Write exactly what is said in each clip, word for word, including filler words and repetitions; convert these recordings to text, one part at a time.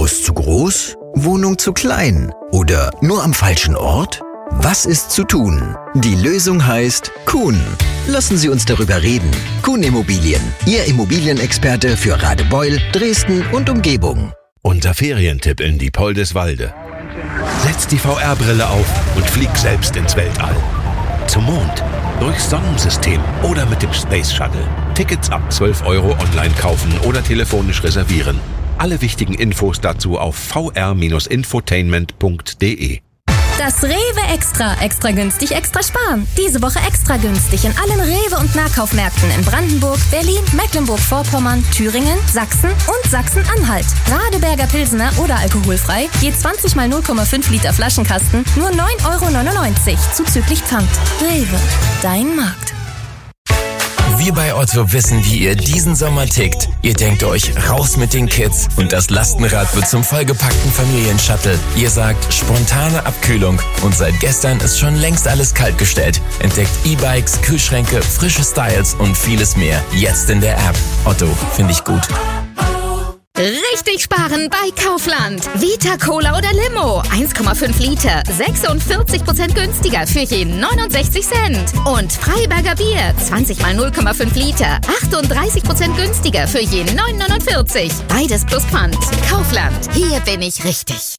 Haus zu groß? Wohnung zu klein? Oder nur am falschen Ort? Was ist zu tun? Die Lösung heißt Kuhn. Lassen Sie uns darüber reden. Kuhn Immobilien, Ihr Immobilienexperte für Radebeul, Dresden und Umgebung. Unser Ferientipp in Diepoldeswalde. Setz die V R-Brille auf und flieg selbst ins Weltall. Zum Mond, durchs Sonnensystem oder mit dem Space Shuttle. Tickets ab zwölf Euro online kaufen oder telefonisch reservieren. Alle wichtigen Infos dazu auf v r Bindestrich infotainment punkt d e. Das Rewe Extra. Extra günstig, extra sparen. Diese Woche extra günstig in allen Rewe- und Nahkaufmärkten in Brandenburg, Berlin, Mecklenburg-Vorpommern, Thüringen, Sachsen und Sachsen-Anhalt. Radeberger Pilsener oder alkoholfrei, je zwanzig mal null Komma fünf Liter Flaschenkasten, nur neun Euro neunundneunzig, zuzüglich Pfand. Rewe, dein Markt. Wir bei Otto wissen, wie ihr diesen Sommer tickt. Ihr denkt euch, raus mit den Kids und das Lastenrad wird zum vollgepackten Familienshuttle. Ihr sagt, spontane Abkühlung und seit gestern ist schon längst alles kaltgestellt. Entdeckt E-Bikes, Kühlschränke, frische Styles und vieles mehr. Jetzt in der App. Otto, finde ich gut. Richtig sparen bei Kaufland. Vita Cola oder Limo. eins Komma fünf Liter. sechsundvierzig Prozent günstiger für je neunundsechzig Cent. Und Freiberger Bier. zwanzig mal null Komma fünf Liter. achtunddreißig Prozent günstiger für je neun Euro neunundvierzig. Beides plus Pfand. Kaufland. Hier bin ich richtig.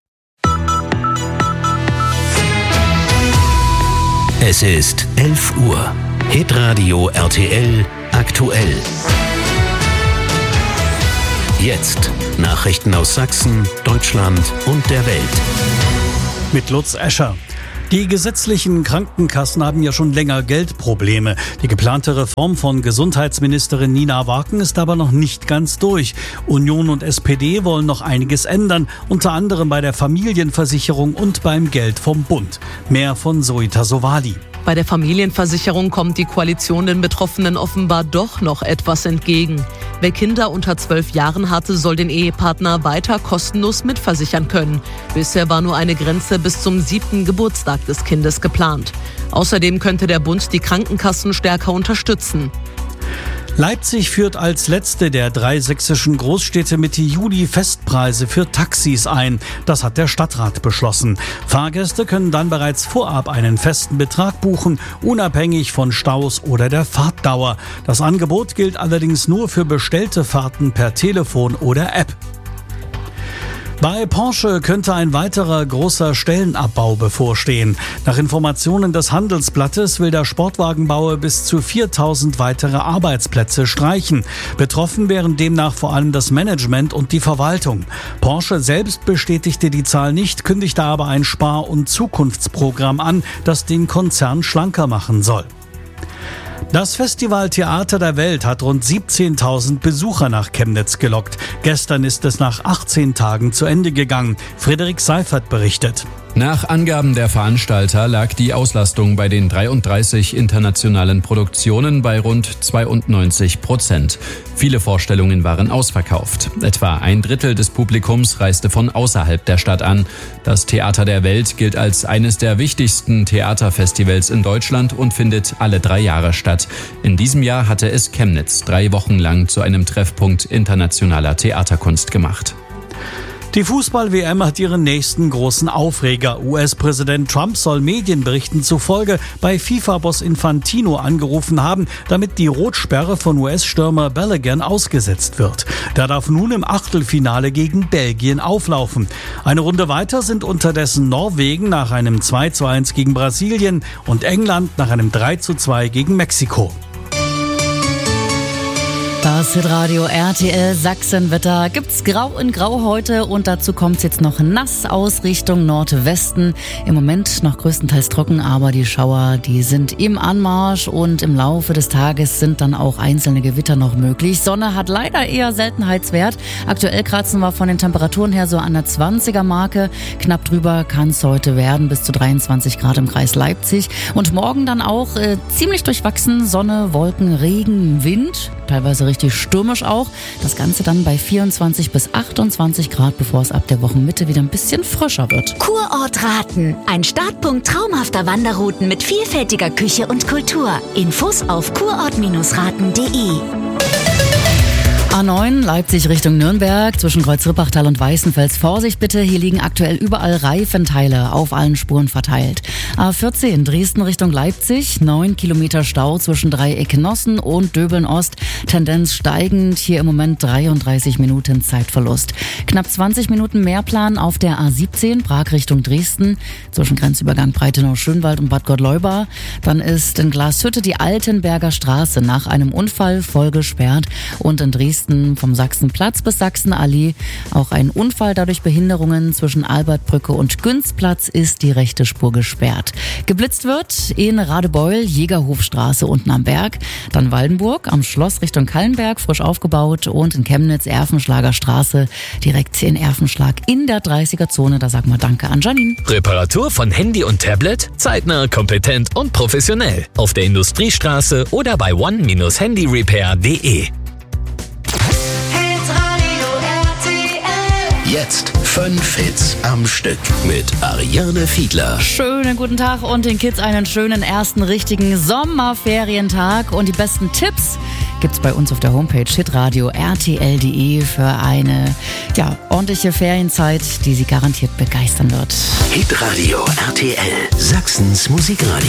Es ist elf Uhr. Hitradio R T L aktuell. Jetzt Nachrichten aus Sachsen, Deutschland und der Welt. Mit Lutz Escher. Die gesetzlichen Krankenkassen haben ja schon länger Geldprobleme. Die geplante Reform von Gesundheitsministerin Nina Waken ist aber noch nicht ganz durch. Union und S P D wollen noch einiges ändern, unter anderem bei der Familienversicherung und beim Geld vom Bund. Mehr von Zoe Tassovali. Bei der Familienversicherung kommt die Koalition den Betroffenen offenbar doch noch etwas entgegen. Wer Kinder unter zwölf Jahren hatte, soll den Ehepartner weiter kostenlos mitversichern können. Bisher war nur eine Grenze bis zum siebten Geburtstag des Kindes geplant. Außerdem könnte der Bund die Krankenkassen stärker unterstützen. Leipzig führt als letzte der drei sächsischen Großstädte Mitte Juli Festpreise für Taxis ein. Das hat der Stadtrat beschlossen. Fahrgäste können dann bereits vorab einen festen Betrag buchen, unabhängig von Staus oder der Fahrtdauer. Das Angebot gilt allerdings nur für bestellte Fahrten per Telefon oder App. Bei Porsche könnte ein weiterer großer Stellenabbau bevorstehen. Nach Informationen des Handelsblattes will der Sportwagenbauer bis zu viertausend weitere Arbeitsplätze streichen. Betroffen wären demnach vor allem das Management und die Verwaltung. Porsche selbst bestätigte die Zahl nicht, kündigte aber ein Spar- und Zukunftsprogramm an, das den Konzern schlanker machen soll. Das Festival Theater der Welt hat rund siebzehntausend Besucher nach Chemnitz gelockt. Gestern ist es nach achtzehn Tagen zu Ende gegangen. Frederik Seifert berichtet. Nach Angaben der Veranstalter lag die Auslastung bei den dreiunddreißig internationalen Produktionen bei rund zweiundneunzig Prozent. Viele Vorstellungen waren ausverkauft. Etwa ein Drittel des Publikums reiste von außerhalb der Stadt an. Das Theater der Welt gilt als eines der wichtigsten Theaterfestivals in Deutschland und findet alle drei Jahre statt. In diesem Jahr hatte es Chemnitz drei Wochen lang zu einem Treffpunkt internationaler Theaterkunst gemacht. Die Fußball-W M hat ihren nächsten großen Aufreger. U S-Präsident Trump soll Medienberichten zufolge bei FIFA-Boss Infantino angerufen haben, damit die Rotsperre von U S-Stürmer Balogun ausgesetzt wird. Der darf nun im Achtelfinale gegen Belgien auflaufen. Eine Runde weiter sind unterdessen Norwegen nach einem zwei zu eins gegen Brasilien und England nach einem drei zu zwei gegen Mexiko. Das Hitradio R T L Sachsenwetter gibt's grau in grau heute und dazu kommt's jetzt noch nass aus Richtung Nordwesten. Im Moment noch größtenteils trocken, aber die Schauer, die sind im Anmarsch und im Laufe des Tages sind dann auch einzelne Gewitter noch möglich. Sonne hat leider eher Seltenheitswert. Aktuell kratzen wir von den Temperaturen her so an der zwanziger Marke. Knapp drüber kann's heute werden, bis zu dreiundzwanzig Grad im Kreis Leipzig. Und morgen dann auch äh, ziemlich durchwachsen, Sonne, Wolken, Regen, Wind, teilweise richtig stürmisch auch. Das Ganze dann bei vierundzwanzig bis achtundzwanzig Grad, bevor es ab der Wochenmitte wieder ein bisschen frischer wird. Kurort Raten. Ein Startpunkt traumhafter Wanderrouten mit vielfältiger Küche und Kultur. Infos auf kurort Bindestrich raten punkt de. A neun Leipzig Richtung Nürnberg zwischen Kreuz-Rippachtal und Weißenfels. Vorsicht bitte, hier liegen aktuell überall Reifenteile auf allen Spuren verteilt. A vierzehn Dresden Richtung Leipzig, neun Kilometer Stau zwischen Dreieck Nossen und Döbeln Ost. Tendenz steigend, hier im Moment dreiunddreißig Minuten Zeitverlust. Knapp zwanzig Minuten Mehrplan auf der A siebzehn Prag Richtung Dresden zwischen Grenzübergang Breitenau-Schönwald und Bad Gottleuba. Dann ist in Glashütte die Altenberger Straße nach einem Unfall voll gesperrt und in Dresden vom Sachsenplatz bis Sachsenallee auch ein Unfall, dadurch Behinderungen zwischen Albertbrücke und Günzplatz ist die rechte Spur gesperrt. Geblitzt wird in Radebeul, Jägerhofstraße unten am Berg, dann Waldenburg am Schloss Richtung Kallenberg, frisch aufgebaut und in Chemnitz Erfenschlager Straße direkt in Erfenschlag in der dreißiger Zone. Da sagen wir Danke an Janine. Reparatur von Handy und Tablet? Zeitnah, kompetent und professionell. Auf der Industriestraße oder bei one Bindestrich handyrepair punkt de. Jetzt fünf Hits am Stück mit Ariane Fiedler. Schönen guten Tag und den Kids einen schönen ersten richtigen Sommerferientag. Und die besten Tipps gibt's bei uns auf der Homepage hitradio r t l punkt de für eine ja, ordentliche Ferienzeit, die Sie garantiert begeistern wird. Hitradio R T L, Sachsens Musikradio.